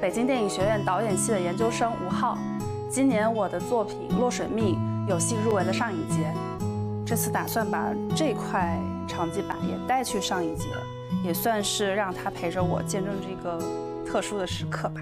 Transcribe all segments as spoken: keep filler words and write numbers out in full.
北京电影学院导演系的研究生吴昊。今年我的作品《落水命》有幸入围了上影节，这次打算把这块长记版也带去上影节，也算是让它陪着我见证这个特殊的时刻吧。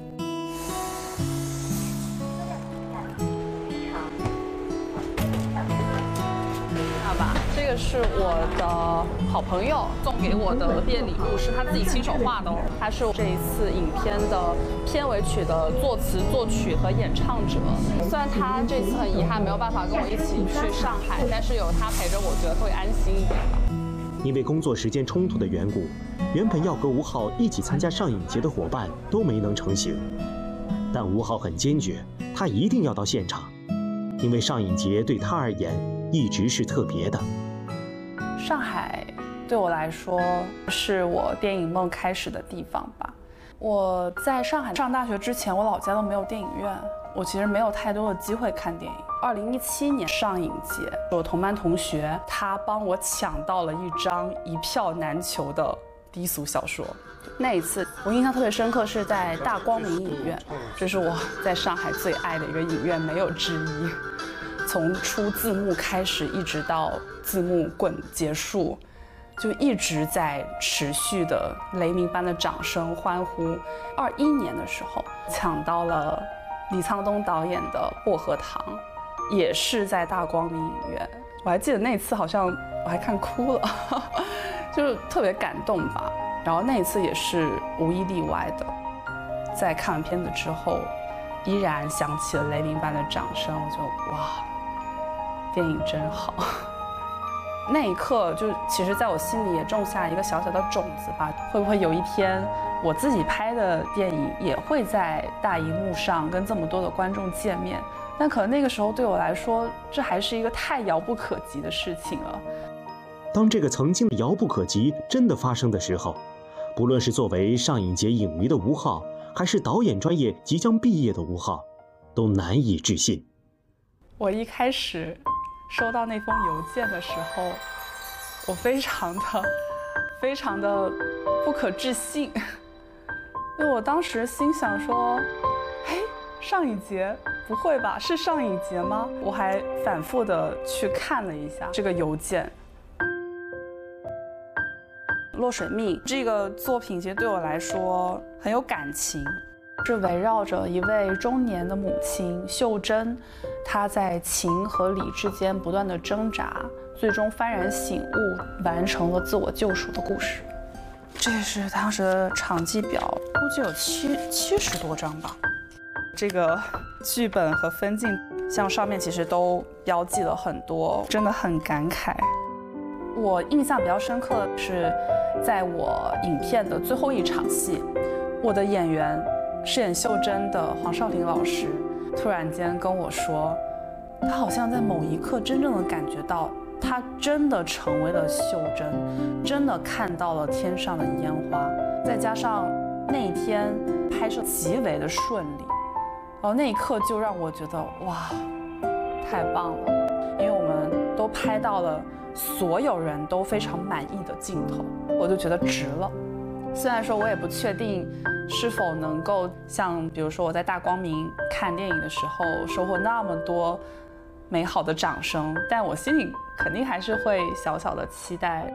这个是我的好朋友送给我的毕业礼物，是他自己亲手画的哦。他是这一次影片的片尾曲的作词、作曲和演唱者。虽然他这次很遗憾没有办法跟我一起去上海，但是有他陪着我，觉得会安心一点吧。 因为工作时间冲突的缘故，原本要和吴昊一起参加上影节的伙伴都没能成行。但吴昊很坚决，他一定要到现场，因为上影节对他而言一直是特别的。 上海对我来说是我电影梦开始的地方吧。我在上海上大学之前，我老家都没有电影院，我其实没有太多的机会看电影。二零一七年上影节，我同班同学他帮我抢到了一张一票难求的低俗小说。那一次我印象特别深刻，是在大光明影院，这是我在上海最爱的一个影院，没有之一。 从出字幕开始，一直到字幕滚结束，就一直在持续的雷鸣般的掌声欢呼。二一年的时候，抢到了李沧东导演的《薄荷糖》，也是在大光明影院。我还记得那次好像我还看哭了，就是特别感动吧。然后那一次也是无一例外的，在看完片子之后，依然响起了雷鸣般的掌声，我就哇。 电影真好，那一刻就其实在我心里也种下一个小小的种子吧。会不会有一天我自己拍的电影也会在大荧幕上跟这么多的观众见面？但可能那个时候对我来说，这还是一个太遥不可及的事情了。 当这个曾经遥不可及真的发生的时候，不论是作为上影节影迷的吴昊，还是导演专业即将毕业的吴昊，都难以置信。 我一开始 收到那封邮件的时候，我非常的、非常的不可置信，因为我当时心想说：“嘿，上影节不会吧？是上影节吗？”我还反复的去看了一下这个邮件。《落水命》这个作品其实对我来说很有感情。 是围绕着一位中年的母亲秀珍，她在情和理之间不断的挣扎，最终幡然醒悟，完成了自我救赎的故事。这是当时的场记表，估计有七七十多张吧。这个剧本和分镜，像上面其实都标记了很多，真的很感慨。我印象比较深刻的是，在我影片的最后一场戏，我的演员 饰演秀珍的黄少林老师突然间跟我说，他好像在某一刻真正的感觉到，他真的成为了秀珍，真的看到了天上的烟花。再加上那一天拍摄极为的顺利，然后那一刻就让我觉得哇，太棒了，因为我们都拍到了所有人都非常满意的镜头，我就觉得值了。 虽然说我也不确定是否能够像，比如说我在大光明看电影的时候收获那么多美好的掌声，但我心里肯定还是会小小的期待。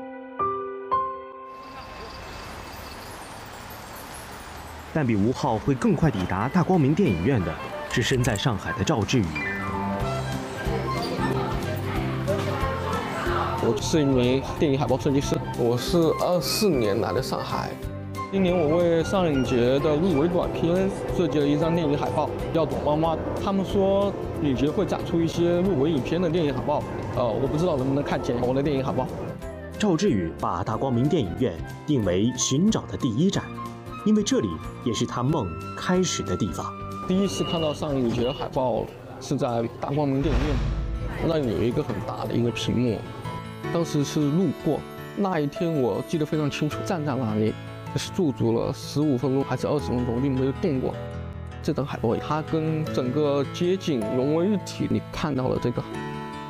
但比吴昊会更快抵达大光明电影院的是身在上海的赵志宇。 我是一名电影海报设计师，我是二四年来的上海。 今年我为上影节的入围短片设计了一张电影海报，叫《躲妈妈》。他们说影节会展出一些入围影片的电影海报，呃，我不知道能不能看见我的电影海报。 赵志宇把大光明电影院定为寻找的第一站，因为这里也是他梦开始的地方。 第一次看到上影节海报是在大光明电影院，那里有一个很大的一个屏幕，当时是路过，那一天我记得非常清楚，站在那里。 是驻足了十五分钟还是二十分钟，并没有动过。这张海报，它跟整个街景融为一体，你看到了这个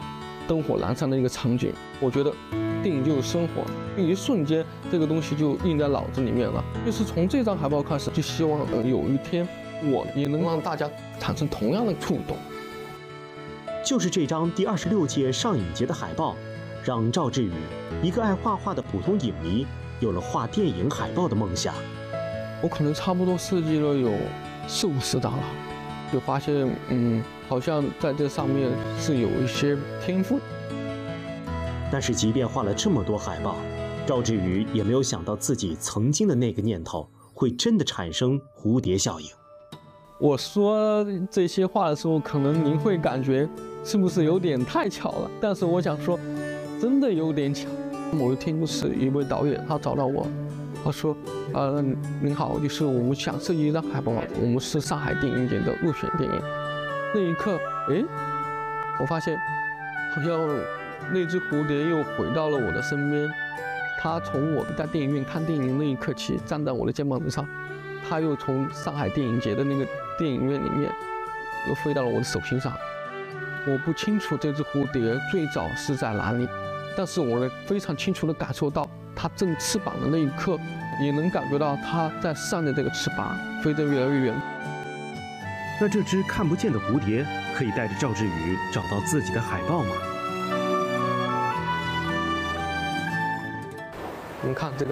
灯火阑珊的一个场景。我觉得电影就是生活，一瞬间这个东西就印在脑子里面了。就是从这张海报开始，就希望有一天我也能让大家产生同样的触动。 就是这张第二十六届上影节的海报，让赵志宇，一个爱画画的普通影迷，有了画电影海报的梦想。 我可能差不多设计了有四五十张了，就发现，嗯，好像在这上面是有一些天赋。 但是，即便画了这么多海报，赵志宇也没有想到自己曾经的那个念头会真的产生蝴蝶效应。 我说这些话的时候，可能您会感觉是不是有点太巧了？但是我想说，真的有点巧。某一天，就是一位导演，他找到我，他说：“呃，您好，就是我们想设计一张海报，我们是上海电影节的入选电影。”那一刻，哎，我发现好像那只蝴蝶又回到了我的身边。它从我在电影院看电影那一刻起，站在我的肩膀之上。它又从上海电影节的那个电影院里面，又飞到了我的手心上。我不清楚这只蝴蝶最早是在哪里，但是我能非常清楚地感受到它振翅膀的那一刻，也能感觉到它在扇着这个翅膀飞得越来越远。 那这只看不见的蝴蝶可以带着赵志宇找到自己的海报吗？ 您看这个，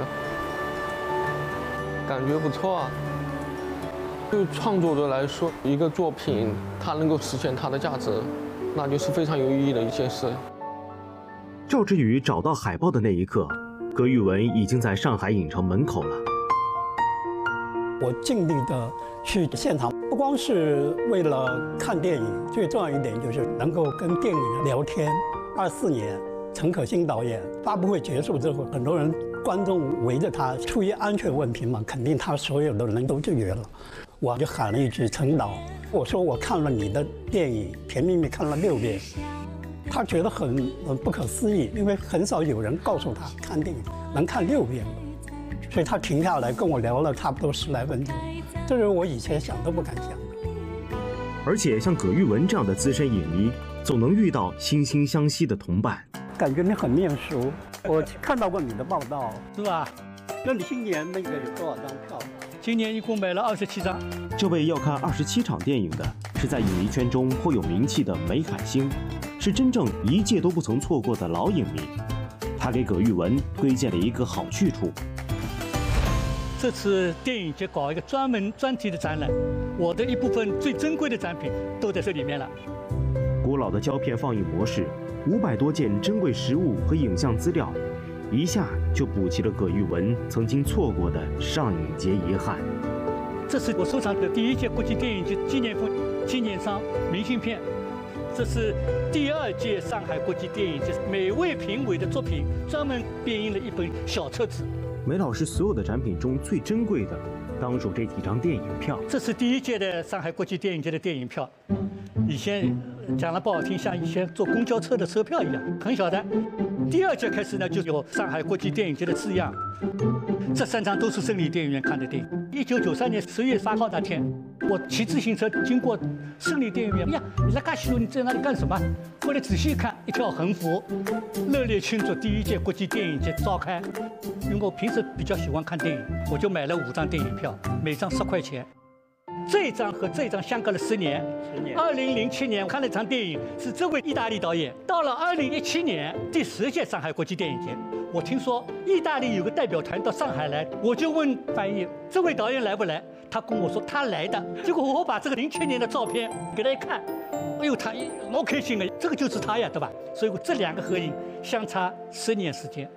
感觉不错啊。对创作者来说，一个作品它能够实现它的价值，那就是非常有意义的一件事。 赵志宇找到海报的那一刻，葛玉文已经在上海影城门口了。 我尽力的去现场，不光是为了看电影，最重要一点就是能够跟电影人聊天。二四年，陈可辛导演发布会结束之后，很多人观众围着他，出于安全问题嘛，肯定他所有的人都拒绝了。我就喊了一句：“陈导，我说我看了你的电影《甜蜜蜜》看了六遍。”他觉得很很不可思议，因为很少有人告诉他看电影能看六遍，所以他停下来跟我聊了差不多十来分钟，这是我以前想都不敢想的。 而且像葛玉文这样的资深影迷，总能遇到惺惺相惜的同伴。 感觉你很面熟，我看到过你的报道，是吧？那你今年那个有多少张票？ 今年一共买了二十七张。 这位要看二十七场电影的，是在影迷圈中颇有名气的梅海星，是真正一届都不曾错过的老影迷。他给葛玉文推荐了一个好去处。 这次电影节搞一个专门专题的展览，我的一部分最珍贵的展品都在这里面了。 古老的胶片放映模式，五百多件珍贵实物和影像资料，一下就补齐了葛玉文曾经错过的上影节遗憾。 这是我收藏的第一届国际电影节纪念风纪念章明信片，这是第二届上海国际电影节每位评委的作品专门编印了一本小册子。 梅老师所有的展品中最珍贵的，当属这几张电影票。 这是第一届的上海国际电影节的电影票，以前讲了不好听，像以前坐公交车的车票一样，很小的。第二届开始呢，就有上海国际电影节的字样。这三张都是胜利电影院看的电影。一九九三年十月八号那天，我骑自行车经过胜利电影院，哎呀，你在干西路，你在那里干什么？后来仔细一看，一条横幅，热烈庆祝第一届国际电影节召开。因为我平时比较喜欢看电影，我就买了五张电影票，每张十块钱。这张和这张相隔了十年。十年。二零零七年我看了一场电影，是这位意大利导演。到了二零一七年第十届上海国际电影节，我听说意大利有个代表团到上海来，我就问翻译这位导演来不来？他跟我说他来的。结果我把这个零七年的照片给他一看，哎呦，他老开心了，这个就是他呀，对吧？所以这两个合影相差十年时间。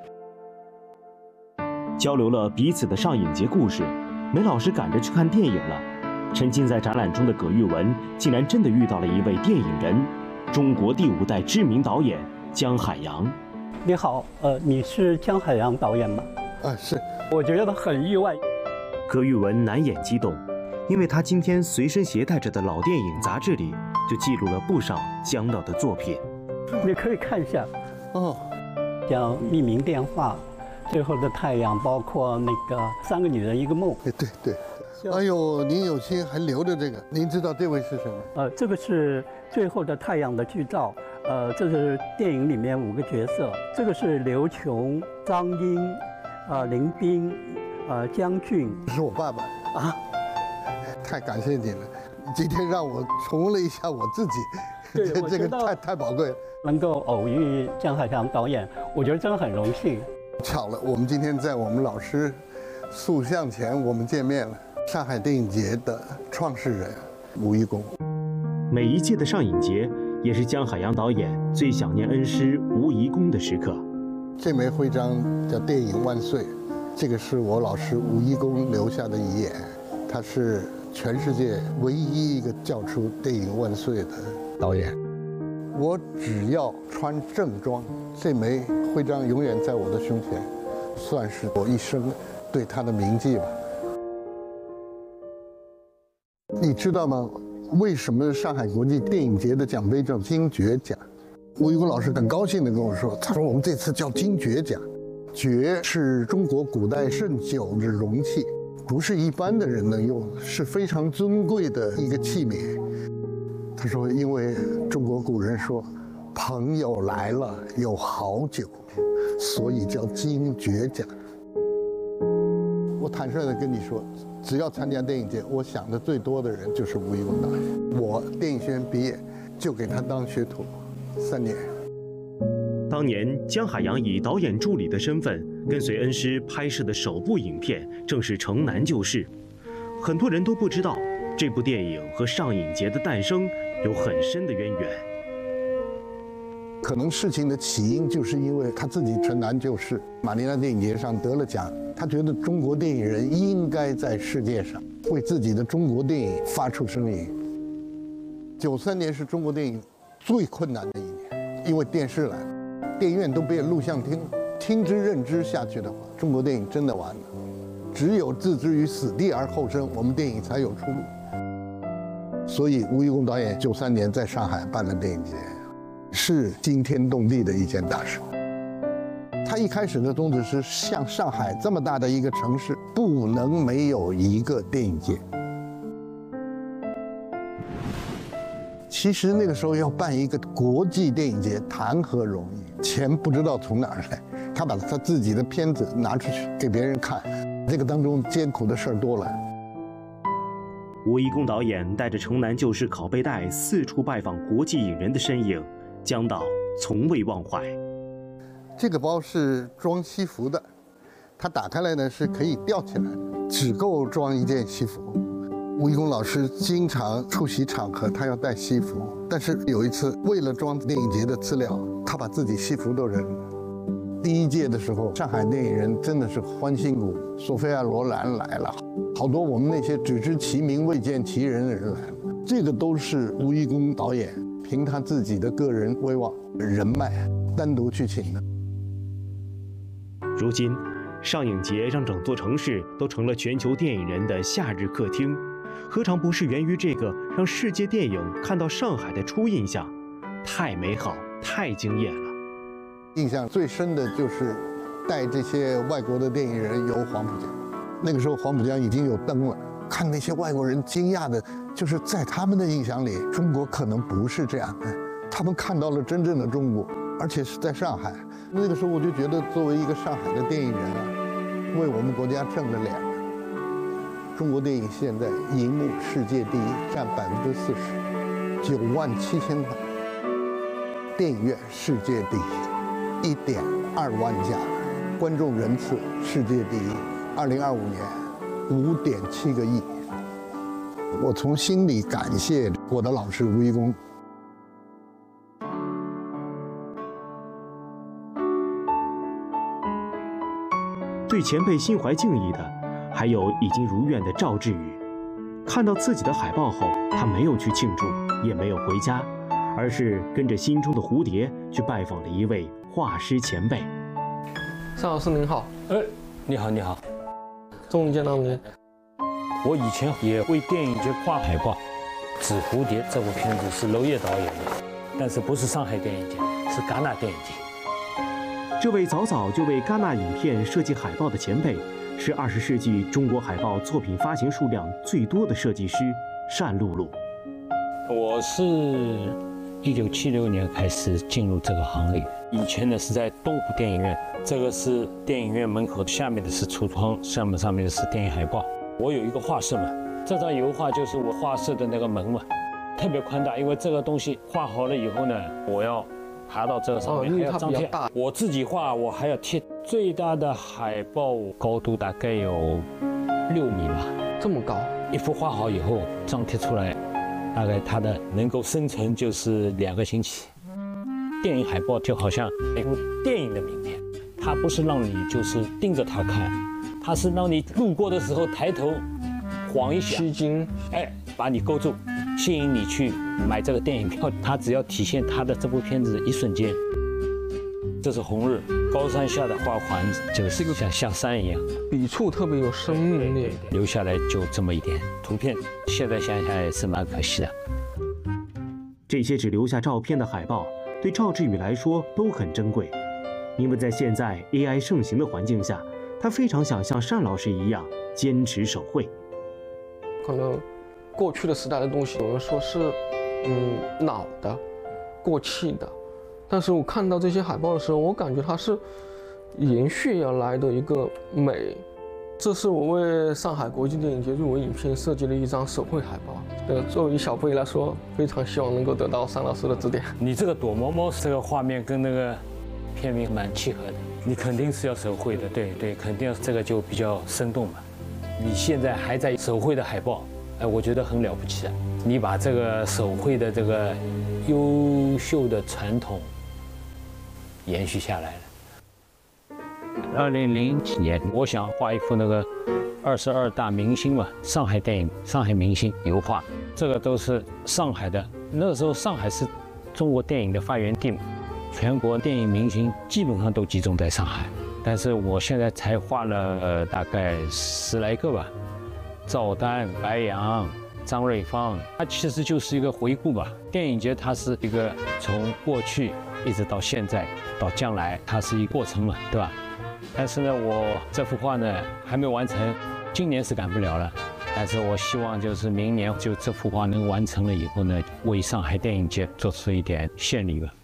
交流了彼此的上影节故事，梅老师赶着去看电影了。沉浸在展览中的葛玉文，竟然真的遇到了一位电影人，中国第五代知名导演姜海洋。 你好，呃，你是姜海洋导演吗？ 啊，是。 我觉得很意外。 葛玉文难掩激动，因为他今天随身携带着的老电影杂志里，就记录了不少姜导的作品。 你可以看一下， 哦， 像《匿名电话》、《最后的太阳》，包括那个《三个女人一个梦》。 对对对。 哎呦，您有心还留着这个，您知道这位是谁吗？ 呃，这个是《最后的太阳》的剧照，呃，这是电影里面五个角色，这个是刘琼、张英、呃林彬、呃江俊， 这是我爸爸啊，太感谢你了，今天让我重温了一下我自己， 对这个太太宝贵了。 能够偶遇姜海洋导演，我觉得真的很荣幸。 巧了，我们今天在我们老师塑像前我们见面了。上海电影节的创始人吴贻弓。 每一届的上影节也是姜海洋导演最想念恩师吴贻弓的时刻。 这枚徽章叫“电影万岁”，这个是我老师吴贻弓留下的遗言。他是全世界唯一一个叫出“电影万岁”的导演。我只要穿正装，这枚徽章永远在我的胸前，算是我一生对他的铭记吧。你知道吗？为什么上海国际电影节的奖杯叫金爵奖？吴贻弓老师很高兴地跟我说，他说我们这次叫金爵奖，爵是中国古代盛酒的容器，不是一般的人能用，是非常尊贵的一个器皿。他说，因为中国古人说，朋友来了有好酒，所以叫金爵奖。我坦率地跟你说，只要参加电影节，我想的最多的人就是吴贻弓导演。我电影学院毕业就给他当学徒三年。 当年姜海洋以导演助理的身份跟随恩师拍摄的首部影片正是《城南旧事》，很多人都不知道这部电影和上影节的诞生有很深的渊源。 可能事情的起因就是因为他自己《城南旧事》马尼拉电影节上得了奖，他觉得中国电影人应该在世界上为自己的中国电影发出声音。九三年是中国电影最困难的一年，因为电视来了，电影院都变录像厅了，听之任之下去的话，中国电影真的完了。只有置之于死地而后生，我们电影才有出路。所以吴贻弓导演九三年在上海办了电影节，是惊天动地的一件大事。他一开始的宗旨是，像上海这么大的一个城市，不能没有一个电影节。其实那个时候要办一个国际电影节，谈何容易？钱不知道从哪儿来，他把他自己的片子拿出去给别人看，这个当中艰苦的事儿多了。 吴贻弓导演带着《城南旧事》拷贝带四处拜访国际影人的身影，姜导从未忘怀。 这个包是装西服的，它打开来呢是可以吊起来的，只够装一件西服。吴贻弓老师经常出席场合，他要带西服，但是有一次为了装电影节的资料，他把自己西服都扔了。第一届的时候，上海电影人真的是欢欣鼓舞，索菲亚·罗兰来了，好多我们那些只知其名未见其人的人来了。这个都是吴贻弓导演凭他自己的个人威望、人脉单独去请的。 如今，上影节让整座城市都成了全球电影人的夏日客厅，何尝不是源于这个让世界电影看到上海的初印象？太美好，太惊艳了。 印象最深的就是带这些外国的电影人游黄浦江，那个时候黄浦江已经有灯了，看那些外国人惊讶的，就是在他们的印象里，中国可能不是这样的，他们看到了真正的中国，而且是在上海。那个时候我就觉得，作为一个上海的电影人啊，为我们国家挣了脸了。中国电影现在银幕世界第一，占百分之四十，九万七千块；电影院世界第一，一点二万家；观众人次世界第一，二零二五年五点七个亿。我从心里感谢我的老师吴贻弓。 对前辈心怀敬意的，还有已经如愿的赵志宇。看到自己的海报后，他没有去庆祝，也没有回家，而是跟着心中的蝴蝶去拜访了一位画师前辈。 尚老师您好。 哎，你好，你好， 终于见到您。 我以前也为电影节画海报，《纸蝴蝶》这部片子是娄烨导演的，但是不是上海电影节，是戛纳电影节。 这位早早就为戛纳影片设计海报的前辈， 是二十世纪中国海报作品发行数量最多的设计师单露露。 我是一九七六年开始进入这个行业，以前呢是在东湖电影院，这个是电影院门口，下面的是橱窗，上面上面的是电影海报。我有一个画室嘛，这张油画就是我画室的那个门嘛，特别宽大，因为这个东西画好了以后呢，我要爬到这个上面，还要张贴。我自己画，我还要贴。最大的海报高度大概有六米吧， 这么高。 一幅画好以后张贴出来，大概它的能够生成就是两个星期。电影海报就好像一部电影的名片，它不是让你就是盯着它看，它是让你路过的时候抬头晃一下， 吸睛， 哎，把你勾住，吸引你去买这个电影票。它只要体现它的这部片子的一瞬间。这是红日，高山下的花环，就是像下山一样， 笔触特别有生命力。 留下来就这么一点图片，现在想想也是蛮可惜的。 这些只留下照片的海报，对赵志宇来说都很珍贵，因为在现在 A I 盛行的环境下，他非常想像单老师一样坚持手绘。 可能过去的时代的东西，有人说是嗯老的、过气的。但是我看到这些海报的时候，我感觉它是延续而来的一个美。这是我为上海国际电影节入围影片设计的一张手绘海报。呃，作为小辈来说，非常希望能够得到单老师的指点。 你这个躲猫猫这个画面跟那个片名蛮契合的，你肯定是要手绘的，对对，肯定这个就比较生动嘛。你现在还在手绘的海报，哎，我觉得很了不起啊！你把这个手绘的这个优秀的传统延续下来了。二零零几年，我想画一幅那个二十二大明星嘛，上海电影、上海明星油画，这个都是上海的。那个时候上海是中国电影的发源地嘛，全国电影明星基本上都集中在上海。但是我现在才画了呃大概十来个吧，赵丹、白杨、张瑞芳，它其实就是一个回顾吧。电影节它是一个从过去一直到现在到将来，它是一个过程嘛，对吧？但是呢，我这幅画呢还没完成，今年是赶不了了。但是我希望就是明年就这幅画能完成了以后呢，为上海电影节做出一点献礼吧。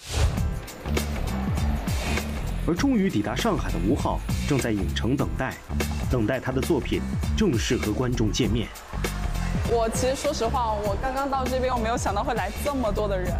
而终于抵达上海的吴昊正在影城等待，等待他的作品正式和观众见面。 我其实说实话，我刚刚到这边，我没有想到会来这么多的人。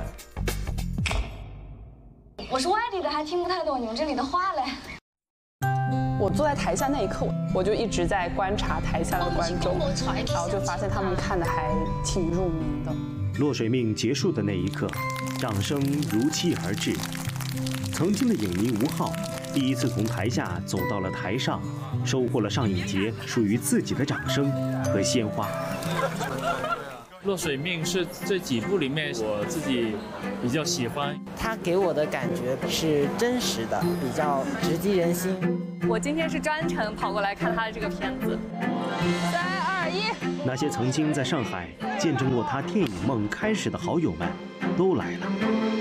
我是外地的，还听不太懂你们这里的话嘞。 我坐在台下那一刻，我就一直在观察台下的观众，然后就发现他们看的还挺入迷的。 落水命结束的那一刻，掌声如期而至。曾经的影迷吴昊，第一次从台下走到了台上，收获了上影节属于自己的掌声和鲜花。 落水命是这几部里面我自己比较喜欢， 它给我的感觉是真实的，比较直击人心。 我今天是专程跑过来看他的这个片子。三二一， 那些曾经在上海见证过他电影梦开始的好友们，都来了。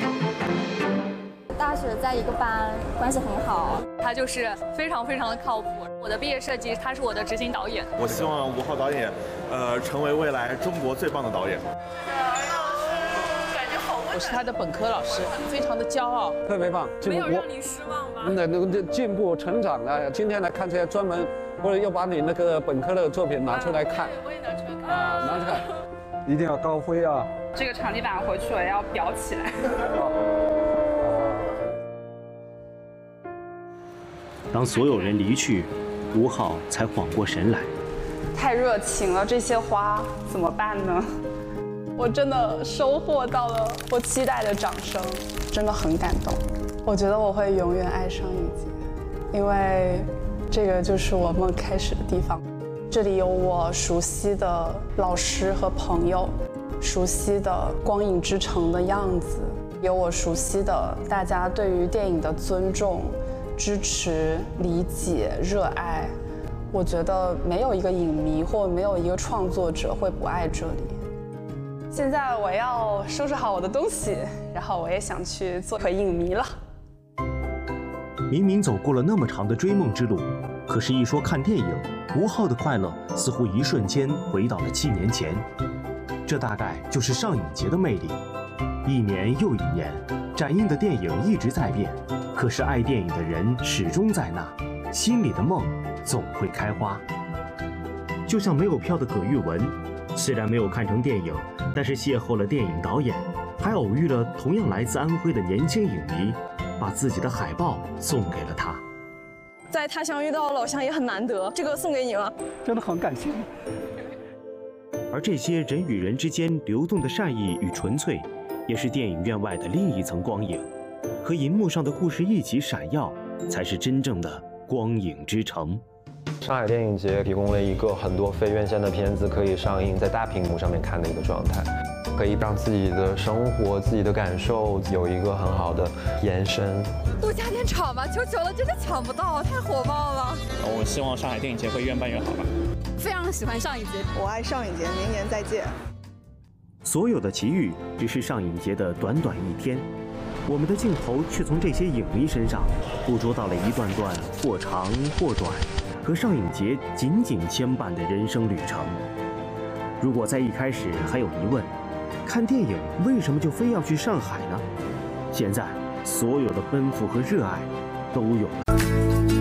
大学在一个班，关系很好。 他就是非常非常的靠谱。我的毕业设计，他是我的执行导演。 我希望吴昊导演，呃，成为未来中国最棒的导演。 我是他的本科老师，非常的骄傲， 特别棒。 没有让你失望吗？ 那那个进步成长了。今天来看这些专门，或者又把你那个本科的作品拿出来看。 我也拿出来看。 啊，拿出来，一定要高飞啊！ 这个场地板回去我也要裱起来。 当所有人离去，吴昊才缓过神来。 太热情了，这些花怎么办呢？我真的收获到了我期待的掌声，真的很感动。我觉得我会永远爱上影节，因为这个就是我梦开始的地方。这里有我熟悉的老师和朋友，熟悉的光影之城的样子，有我熟悉的大家对于电影的尊重、支持、理解、热爱。我觉得没有一个影迷或没有一个创作者会不爱这里。现在我要收拾好我的东西，然后我也想去做回影迷了。 明明走过了那么长的追梦之路， 可是，一说看电影，吴昊的快乐似乎一瞬间回到了七年前。这大概就是上影节的魅力。一年又一年，展映的电影一直在变，可是爱电影的人始终在那，心里的梦总会开花。就像没有票的葛玉文，虽然没有看成电影，但是邂逅了电影导演，还偶遇了同样来自安徽的年轻影迷，把自己的海报送给了他。 在他乡遇到老乡也很难得，这个送给你了， 真的很感谢。 而这些人与人之间流动的善意与纯粹，也是电影院外的另一层光影，和银幕上的故事一起闪耀，才是真正的光影之城。 上海电影节提供了一个很多非院线的片子可以上映在大屏幕上面看的一个状态，可以让自己的生活、自己的感受有一个很好的延伸。 多加点场吧，求求了，真的抢不到，太火爆了。 我希望上海电影节会越办越好吧。 非常喜欢上影节， 我爱上影节，明年再见。 所有的奇遇只是上影节的短短一天，我们的镜头却从这些影迷身上捕捉到了一段段或长或短，和上影节紧紧牵绊的人生旅程。如果在一开始还有疑问，看电影为什么就非要去上海呢？现在所有的奔赴和热爱都有了。